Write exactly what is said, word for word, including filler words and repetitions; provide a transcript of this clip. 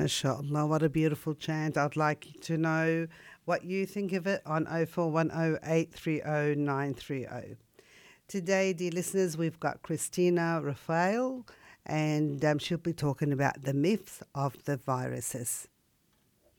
MashaAllah, what a beautiful chant. I'd like to know what you think of it on oh four one oh, eight three oh, nine three oh. Today, dear listeners, we've got Christina Raphael, and um, she'll be talking about the myths of the viruses.